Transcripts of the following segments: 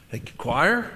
Thank you, choir.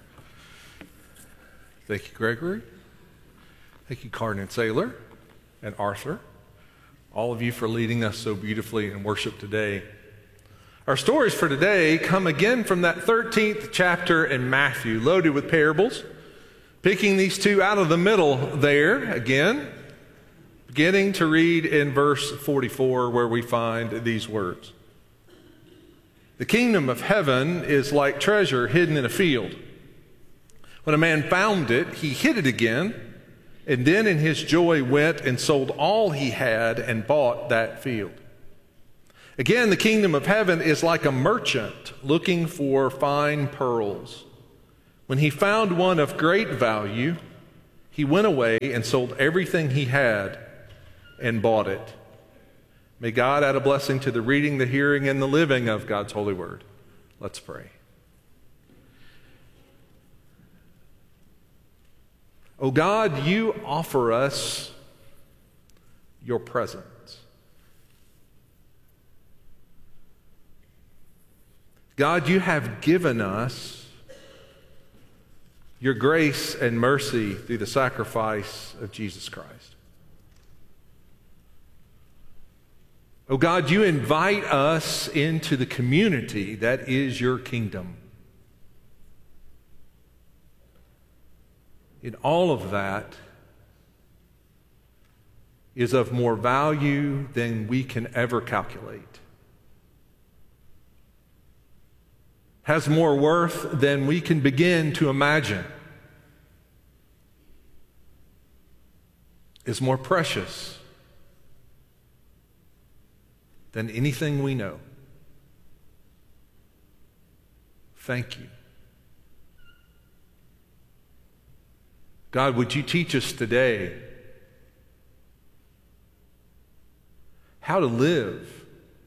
Thank you, Gregory. Thank you, Cardinal Sailor and Arthur, all of you for leading us so beautifully in worship today. Our stories for today come again from that 13th chapter in Matthew, loaded with parables. Picking these two out of the middle there again, beginning to read in verse 44 where we find these words. The kingdom of heaven is like treasure hidden in a field. When a man found it, he hid it again, and then in his joy went and sold all he had and bought that field. Again, the kingdom of heaven is like a merchant looking for fine pearls. When he found one of great value, he went away and sold everything he had and bought it. May God add a blessing to the reading, the hearing, and the living of God's holy word. Let's pray. Oh God, you offer us your presence. God, you have given us your grace and mercy through the sacrifice of Jesus Christ. Oh God, you invite us into the community that is your kingdom. And all of that is of more value than we can ever calculate. Has more worth than we can begin to imagine. Is more precious than anything we know. Thank you. God, would you teach us today how to live?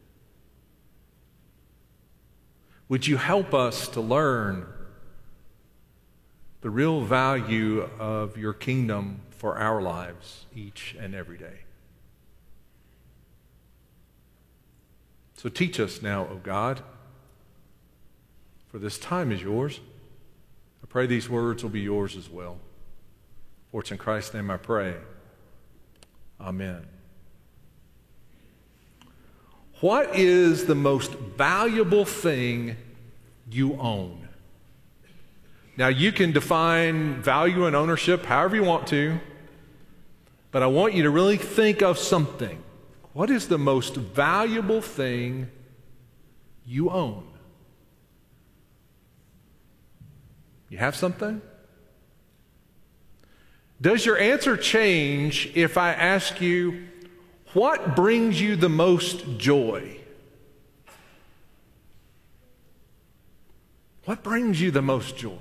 Would you help us to learn the real value of your kingdom for our lives each and every day? So teach us now, O God, for this time is yours. I pray these words will be yours as well. For it's in Christ's name I pray. Amen. What is the most valuable thing you own? Now, you can define value and ownership however you want to, but I want you to really think of something. What is the most valuable thing you own? You have something? Does your answer change if I ask you, what brings you the most joy? What brings you the most joy?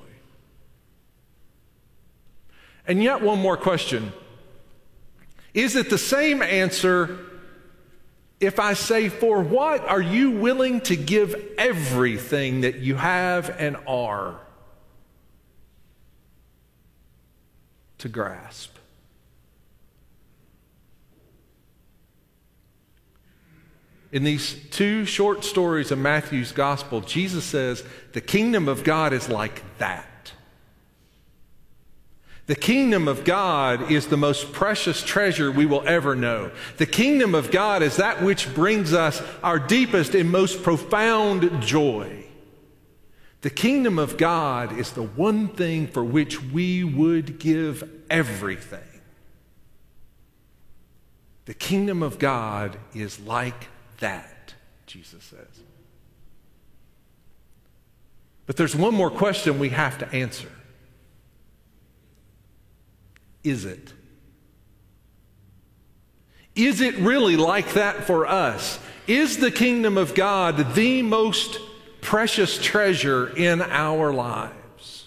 And yet, one more question. Is it the same answer if I say, for what are you willing to give everything that you have and are to grasp? In these two short stories of Matthew's gospel, Jesus says the kingdom of God is like that. The kingdom of God is the most precious treasure we will ever know. The kingdom of God is that which brings us our deepest and most profound joy. The kingdom of God is the one thing for which we would give everything. The kingdom of God is like that, Jesus says. But there's one more question we have to answer. Is it? Is it really like that for us? Is the kingdom of God the most precious treasure in our lives?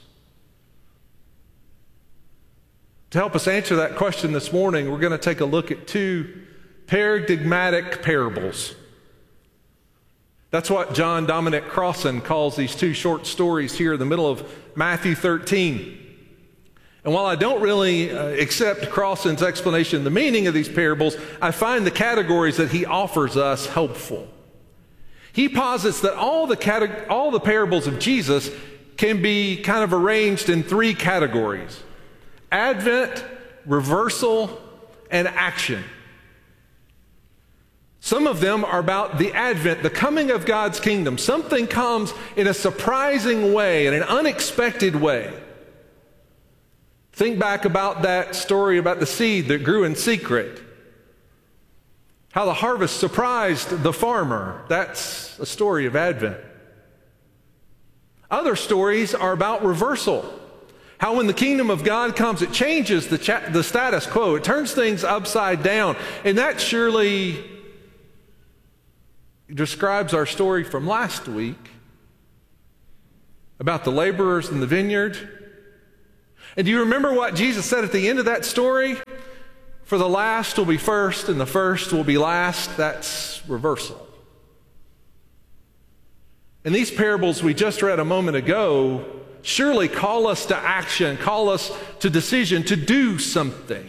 To help us answer that question this morning, we're going to take a look at two paradigmatic parables. That's what John Dominic Crossan calls these two short stories here in the middle of Matthew 13. And while I don't really accept Crossan's explanation of the meaning of these parables, I find the categories that he offers us helpful. He posits that all the parables of Jesus can be kind of arranged in three categories: Advent, reversal, and action. Some of them are about the advent, the coming of God's kingdom. Something comes in a surprising way, in an unexpected way. Think back about that story about the seed that grew in secret. How the harvest surprised the farmer. That's a story of Advent. Other stories are about reversal. How when the kingdom of God comes, it changes the status quo. It turns things upside down. And that surely describes our story from last week about the laborers in the vineyard. And do you remember what Jesus said at the end of that story? For the last will be first and the first will be last. That's reversal. And these parables we just read a moment ago surely call us to action, call us to decision, to do something.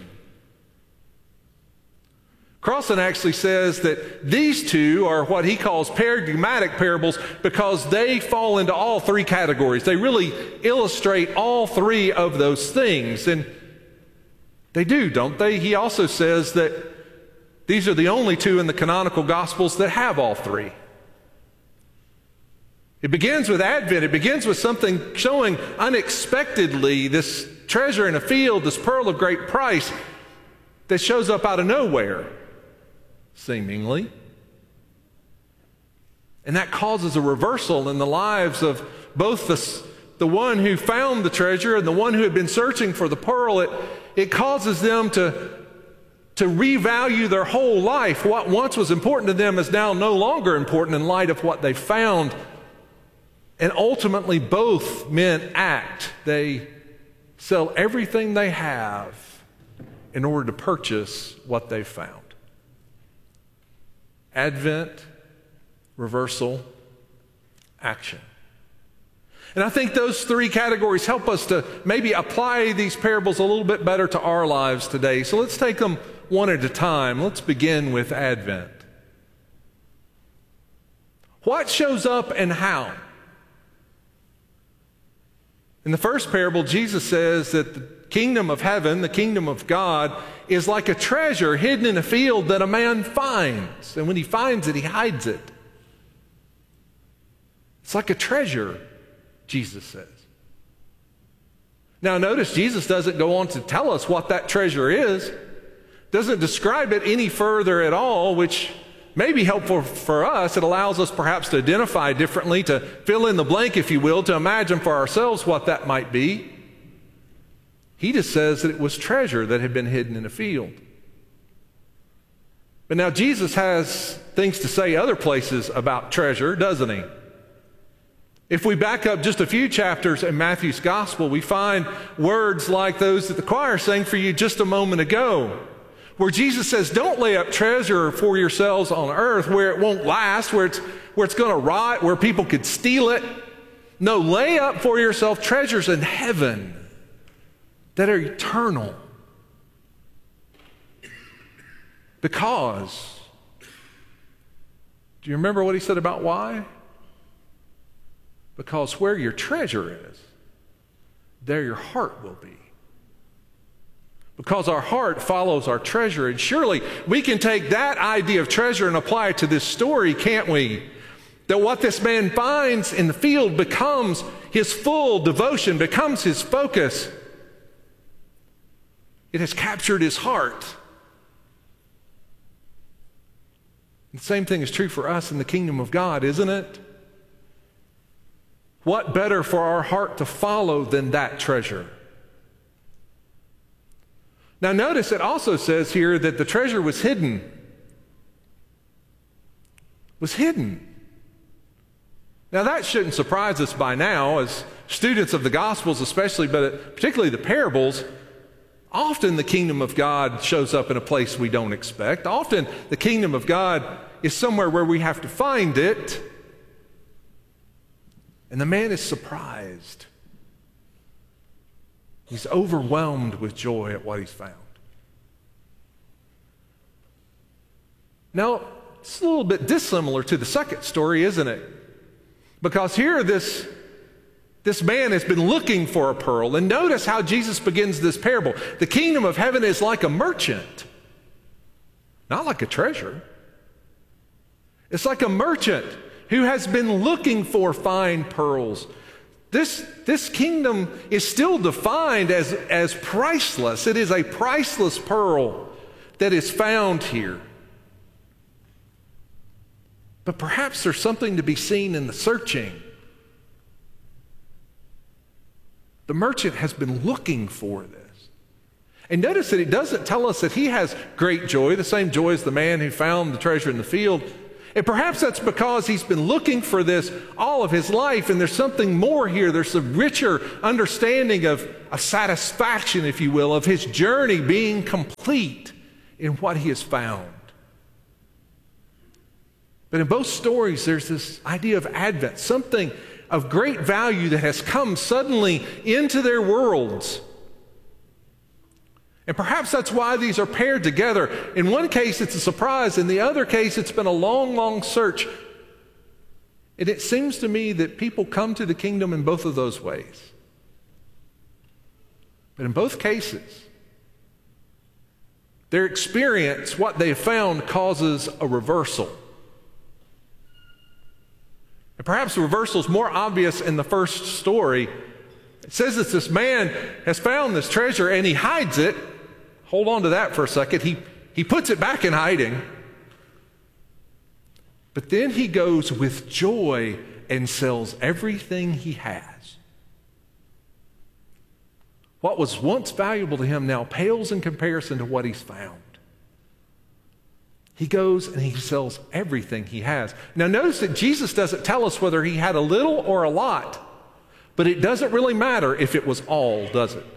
Crossan actually says that these two are what he calls paradigmatic parables because they fall into all three categories. They really illustrate all three of those things. And they do, don't they? He also says that these are the only two in the canonical Gospels that have all three. It begins with Advent. It begins with something showing unexpectedly this treasure in a field, this pearl of great price that shows up out of nowhere, seemingly. And that causes a reversal in the lives of both the one who found the treasure and the one who had been searching for the pearl. It causes them to revalue their whole life. What once was important to them is now no longer important in light of what they found. And ultimately, both men act. They sell everything they have in order to purchase what they found. Advent, reversal, action. And I think those three categories help us to maybe apply these parables a little bit better to our lives today. So let's take them one at a time. Let's begin with Advent. What shows up and how? In the first parable, Jesus says that the kingdom of heaven, the kingdom of God, is like a treasure hidden in a field that a man finds. And when he finds it, he hides it. It's like a treasure, Jesus says. Now notice, Jesus doesn't go on to tell us what that treasure is. Doesn't describe it any further at all, which may be helpful for us. It allows us perhaps to identify differently, to fill in the blank, if you will, to imagine for ourselves what that might be. He just says that it was treasure that had been hidden in a field. But now Jesus has things to say other places about treasure, doesn't he? If we back up just a few chapters in Matthew's gospel, we find words like those that the choir sang for you just a moment ago, where Jesus says, don't lay up treasure for yourselves on earth where it won't last, where it's going to rot, where people could steal it. No, lay up for yourself treasures in heaven that are eternal. Because, do you remember what he said about why? Because where your treasure is, there your heart will be. Because our heart follows our treasure. And surely we can take that idea of treasure and apply it to this story, can't we? That what this man finds in the field becomes his full devotion, becomes his focus. It has captured his heart. The same thing is true for us in the kingdom of God, isn't it? What better for our heart to follow than that treasure? Now notice it also says here that the treasure was hidden. Was hidden. Now that shouldn't surprise us by now as students of the Gospels especially, but particularly the parables. Often the kingdom of God shows up in a place we don't expect. Often the kingdom of God is somewhere where we have to find it. And the man is surprised. He's overwhelmed with joy at what he's found. Now, it's a little bit dissimilar to the second story, isn't it? Because here this This man has been looking for a pearl. And notice how Jesus begins this parable. The kingdom of heaven is like a merchant, not like a treasure. It's like a merchant who has been looking for fine pearls. This kingdom is still defined as priceless. It is a priceless pearl that is found here. But perhaps there's something to be seen in the searching. The merchant has been looking for this. And notice that it doesn't tell us that he has great joy, the same joy as the man who found the treasure in the field. And perhaps that's because he's been looking for this all of his life, and there's something more here. There's a richer understanding of satisfaction, if you will, of his journey being complete in what he has found. But in both stories, there's this idea of Advent, something of great value that has come suddenly into their worlds. And perhaps that's why these are paired together. In one case, it's a surprise. In the other case, it's been a long, long search. And it seems to me that people come to the kingdom in both of those ways. But in both cases, their experience, what they found, causes a reversal. And perhaps the reversal is more obvious in the first story. It says that this man has found this treasure and he hides it. Hold on to that for a second. He puts it back in hiding. But then he goes with joy and sells everything he has. What was once valuable to him now pales in comparison to what he's found. He goes and he sells everything he has. Now notice that Jesus doesn't tell us whether he had a little or a lot, but it doesn't really matter if it was all, does it?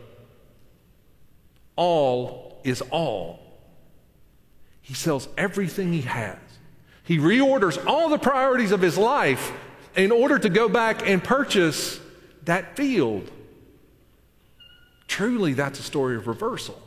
All is all. He sells everything he has. He reorders all the priorities of his life in order to go back and purchase that field. Truly, that's a story of reversal.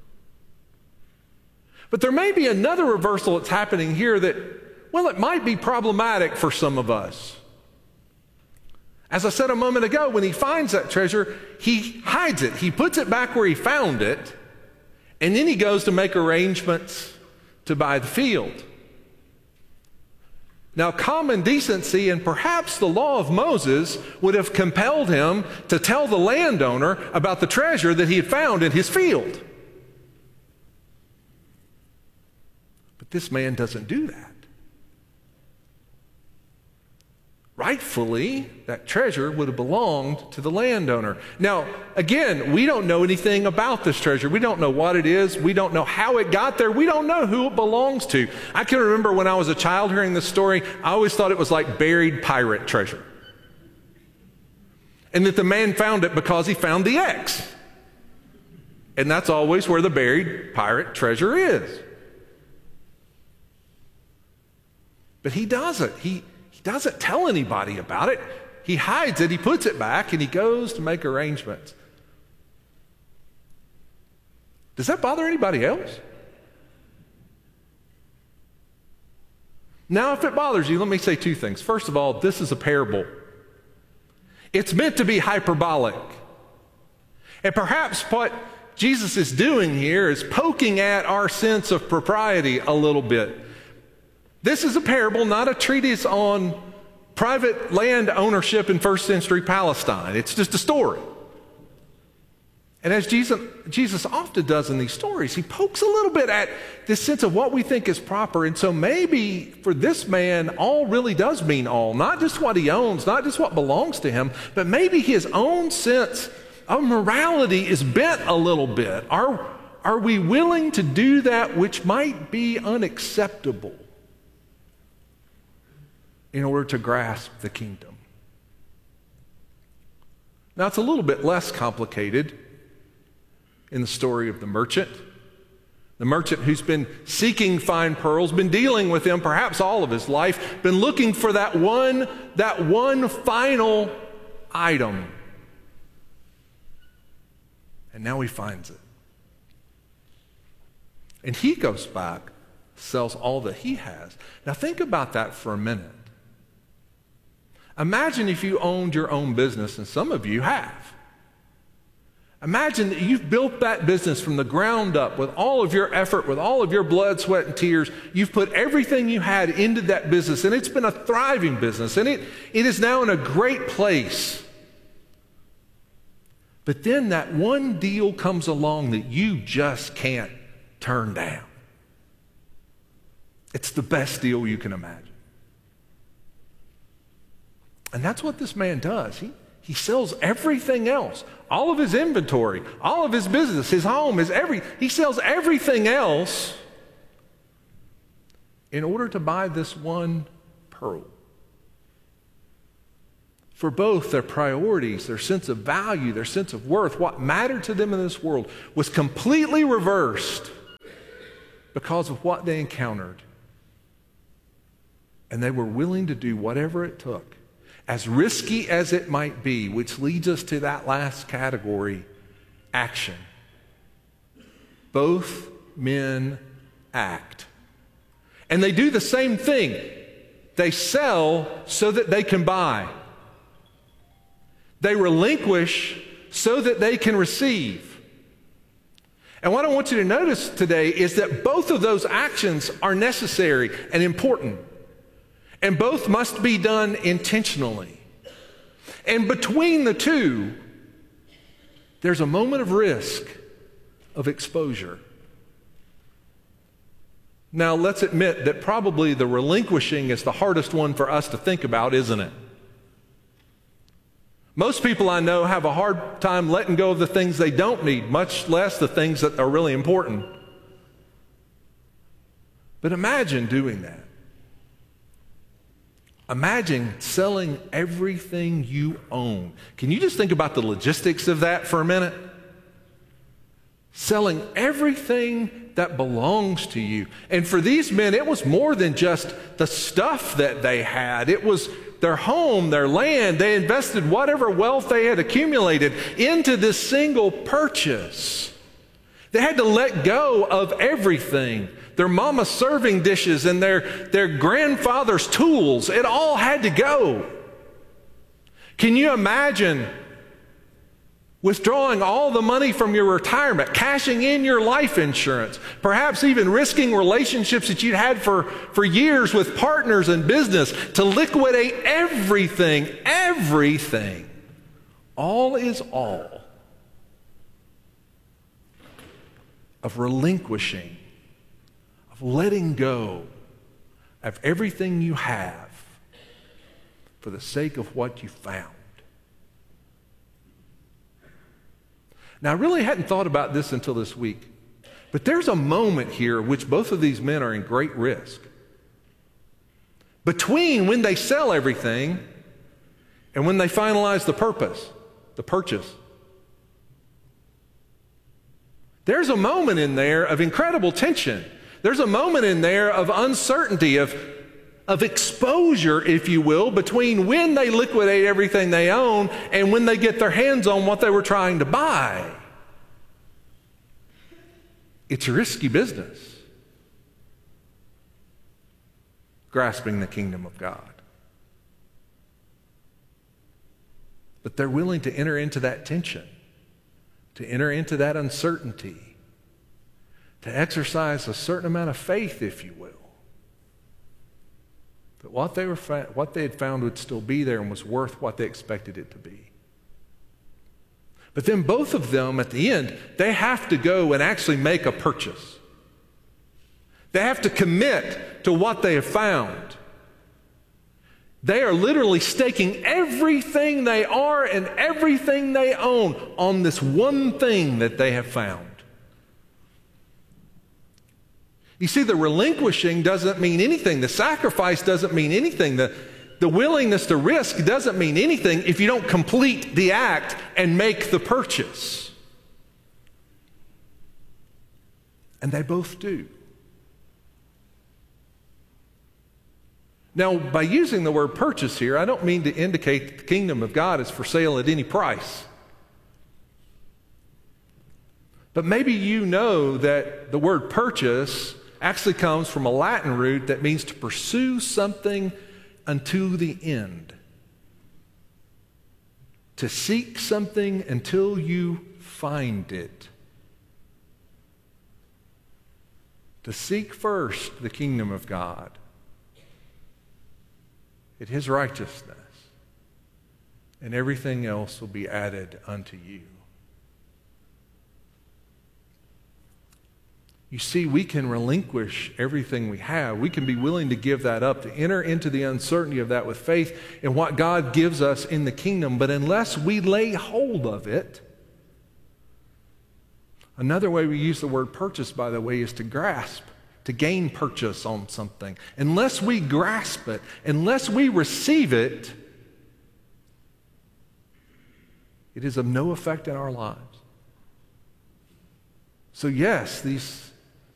But there may be another reversal that's happening here that, well, it might be problematic for some of us. As I said a moment ago, when he finds that treasure, he hides it. He puts it back where he found it, and then he goes to make arrangements to buy the field. Now, common decency and perhaps the law of Moses would have compelled him to tell the landowner about the treasure that he had found in his field. But this man doesn't do that. Rightfully, that treasure would have belonged to the landowner. Now, again, we don't know anything about this treasure. We don't know what it is. We don't know how it got there. We don't know who it belongs to. I can remember when I was a child hearing this story, I always thought it was like buried pirate treasure. And that the man found it because he found the X. And that's always where the buried pirate treasure is. But he doesn't. He doesn't tell anybody about it. He hides it, he puts it back, and he goes to make arrangements. Does that bother anybody else? Now, if it bothers you, let me say two things. First of all, this is a parable. It's meant to be hyperbolic. And perhaps what Jesus is doing here is poking at our sense of propriety a little bit. This is a parable, not a treatise on private land ownership in first century Palestine. It's just a story. And as Jesus often does in these stories, he pokes a little bit at this sense of what we think is proper. And so maybe for this man, all really does mean all. Not just what he owns, not just what belongs to him, but maybe his own sense of morality is bent a little bit. Are we willing to do that which might be unacceptable in order to grasp the kingdom? Now, it's a little bit less complicated in the story of the merchant. The merchant who's been seeking fine pearls, been dealing with them perhaps all of his life, been looking for that one final item. And now he finds it. And he goes back, sells all that he has. Now think about that for a minute. Imagine if you owned your own business, and some of you have. Imagine that you've built that business from the ground up with all of your effort, with all of your blood, sweat, and tears. You've put everything you had into that business, and it's been a thriving business, and it is now in a great place. But then that one deal comes along that you just can't turn down. It's the best deal you can imagine. And that's what this man does. He sells everything else, all of his inventory, all of his business, his home, he sells everything else in order to buy this one pearl. For both, their priorities, their sense of value, their sense of worth, what mattered to them in this world was completely reversed because of what they encountered. And they were willing to do whatever it took, as risky as it might be, which leads us to that last category, action. Both men act. And they do the same thing. They sell so that they can buy. They relinquish so that they can receive. And what I want you to notice today is that both of those actions are necessary and important. And both must be done intentionally. And between the two, there's a moment of risk, of exposure. Now, let's admit that probably the relinquishing is the hardest one for us to think about, isn't it? Most people I know have a hard time letting go of the things they don't need, much less the things that are really important. But imagine doing that. Imagine selling everything you own. Can you just think about the logistics of that for a minute? Selling everything that belongs to you. And for these men, it was more than just the stuff that they had. It was their home, their land. They invested whatever wealth they had accumulated into this single purchase. They had to let go of everything. Their mama's serving dishes and their grandfather's tools. It all had to go. Can you imagine withdrawing all the money from your retirement, cashing in your life insurance, perhaps even risking relationships that you'd had for years with partners in business to liquidate everything, all is all of relinquishing, of letting go of everything you have for the sake of what you found. Now, I really hadn't thought about this until this week, but there's a moment here in which both of these men are in great risk. Between when they sell everything and when they finalize the purchase. There's a moment in there of incredible tension. There's a moment in there of uncertainty, of exposure, if you will, between when they liquidate everything they own and when they get their hands on what they were trying to buy. It's a risky business, grasping the kingdom of God. But they're willing to enter into that tension, to enter into that uncertainty, to exercise a certain amount of faith, if you will. That what they had found would still be there and was worth what they expected it to be. But then both of them, at the end, they have to go and actually make a purchase. They have to commit to what they have found. They are literally staking everything they are and everything they own on this one thing that they have found. You see, the relinquishing doesn't mean anything. The sacrifice doesn't mean anything. The willingness to risk doesn't mean anything if you don't complete the act and make the purchase. And they both do. Now, by using the word purchase here, I don't mean to indicate that the kingdom of God is for sale at any price. But maybe you know that the word purchase actually comes from a Latin root that means to pursue something unto the end. to seek something until you find it. To seek first the kingdom of God and His righteousness, and everything else will be added unto you. You see, we can relinquish everything we have. We can be willing to give that up, to enter into the uncertainty of that with faith in what God gives us in the kingdom. But unless we lay hold of it, another way we use the word purchase, by the way, is to grasp, to gain purchase on something. Unless we grasp it, unless we receive it, it is of no effect in our lives. So yes, these